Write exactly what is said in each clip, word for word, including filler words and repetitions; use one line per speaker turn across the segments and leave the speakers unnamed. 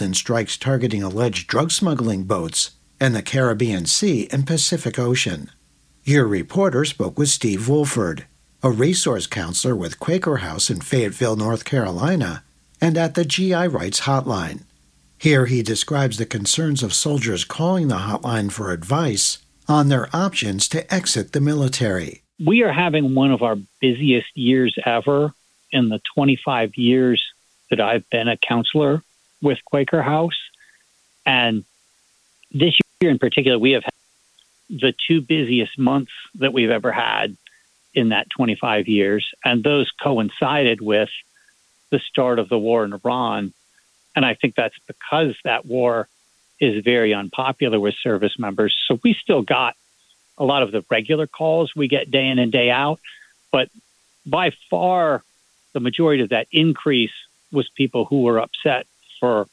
in strikes targeting alleged drug smuggling boats in the Caribbean Sea and Pacific Ocean. Your reporter spoke with Steve Wolford, a resource counselor with Quaker House in Fayetteville, North Carolina, and at the G I Rights Hotline. Here he describes the concerns of soldiers calling the hotline for advice on their options to exit the military.
We are having one of our busiest years ever in the twenty-five years that I've been a counselor with Quaker House. And this year in particular, we have had the two busiest months that we've ever had in that twenty-five years. And those coincided with the start of the war in Iran. And I think that's because that war is very unpopular with service members. So we still got a lot of the regular calls we get day in and day out. But by far, the majority of that increase was people who were upset for,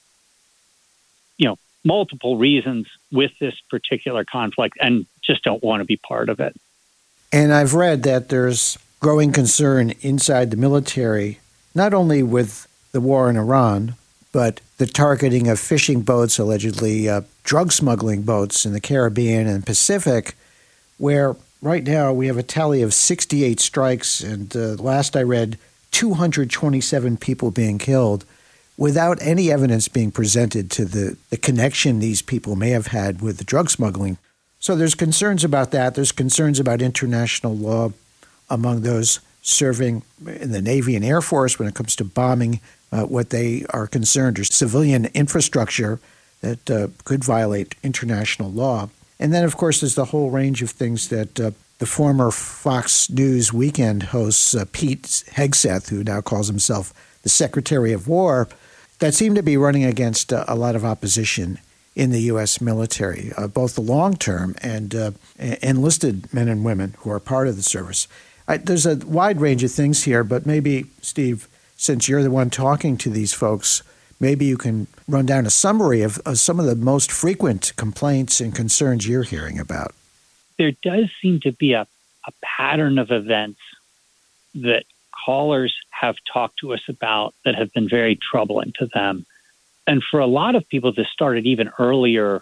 you know, multiple reasons with this particular conflict and just don't want to be part of it.
And I've read that there's growing concern inside the military, not only with the war in Iran, but the targeting of fishing boats, allegedly uh, drug smuggling boats in the Caribbean and Pacific, where right now we have a tally of sixty-eight strikes, and uh, last I read, two hundred twenty-seven people being killed without any evidence being presented to the, the connection these people may have had with the drug smuggling. So there's concerns about that. There's concerns about international law among those serving in the Navy and Air Force when it comes to bombing uh, what they are concerned or civilian infrastructure that uh, could violate international law. And then, of course, there's the whole range of things that uh, the former Fox News Weekend host, uh, Pete Hegseth, who now calls himself the Secretary of War, that seem to be running against uh, a lot of opposition in the U S military, uh, both the long-term and uh, enlisted men and women who are part of the service. I, there's a wide range of things here, but maybe, Steve, since you're the one talking to these folks, maybe you can run down a summary of, of some of the most frequent complaints and concerns you're hearing about.
There does seem to be a, a pattern of events that callers have talked to us about that have been very troubling to them. And for a lot of people, this started even earlier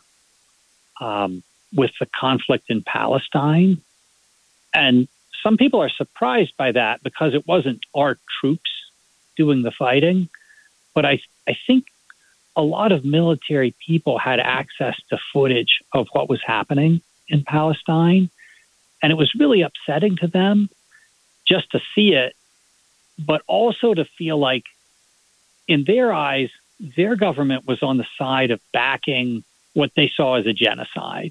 um, with the conflict in Palestine. And some people are surprised by that because it wasn't our troops doing the fighting. But I, I think a lot of military people had access to footage of what was happening in Palestine. And it was really upsetting to them just to see it, but also to feel like in their eyes, their government was on the side of backing what they saw as a genocide.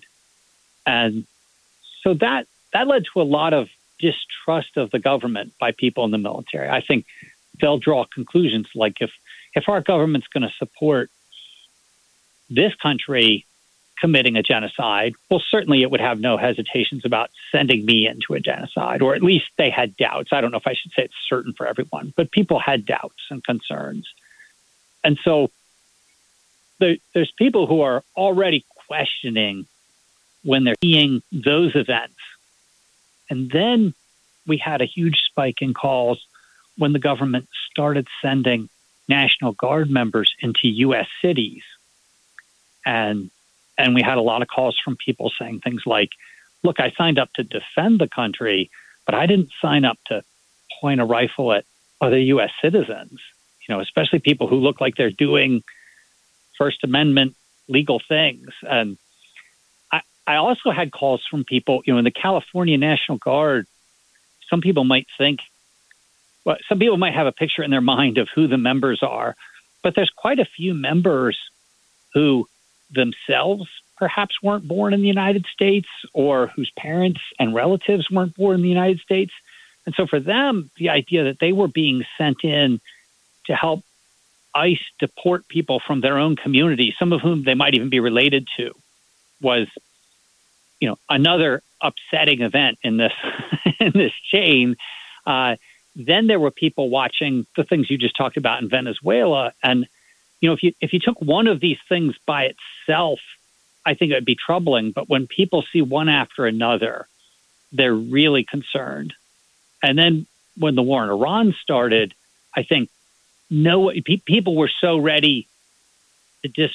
And so that that led to a lot of distrust of the government by people in the military. I think they'll draw conclusions like if, if our government's going to support this country committing a genocide, well, certainly it would have no hesitations about sending me into a genocide, or at least they had doubts. I don't know if I should say it's certain for everyone, but people had doubts and concerns. And so there, there's people who are already questioning when they're seeing those events. And then we had a huge spike in calls when the government started sending National Guard members into U S cities. And and we had a lot of calls from people saying things like, look, I signed up to defend the country, but I didn't sign up to point a rifle at other U S citizens. You know, especially people who look like they're doing First Amendment legal things. And I, I also had calls from people, you know, in the California National Guard, some people might think, well, some people might have a picture in their mind of who the members are, but there's quite a few members who themselves perhaps weren't born in the United States or whose parents and relatives weren't born in the United States. And so for them, the idea that they were being sent in to help ICE deport people from their own community, some of whom they might even be related to, was, you know, another upsetting event in this in this chain. Uh, then there were people watching the things you just talked about in Venezuela, and you know, if you if you took one of these things by itself, I think it would be troubling. But when people see one after another, they're really concerned. And then when the war in Iran started, I think no pe- people were so ready to dis